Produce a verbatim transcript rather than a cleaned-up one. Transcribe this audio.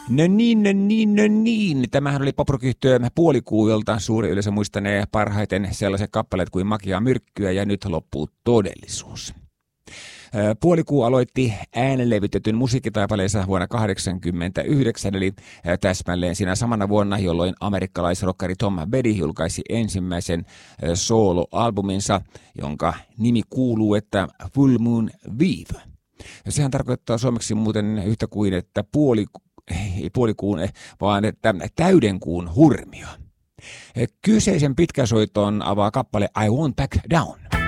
No niin, no niin, no niin. Tämähän oli Pop-rock-yhtye Puolikuu, jolta suuri yleisö muistanee parhaiten sellaiset kappaleet kuin Makeaa myrkkyä ja Nyt loppuu todellisuus. Puolikuu aloitti äänenlevytetyn musiikkitaipaleensa vuonna tuhatyhdeksänsataakahdeksankymmentäyhdeksän, eli täsmälleen siinä samana vuonna, jolloin amerikkalaisrokkari Tom Petty julkaisi ensimmäisen soloalbuminsa, jonka nimi kuuluu, että Full Moon Vive. Ja sehän tarkoittaa suomeksi muuten yhtä kuin, että puoli, ei puolikuun, vaan että täydenkuun hurmio. Kyseisen pitkäsoiton avaa kappale I Won't Back Down.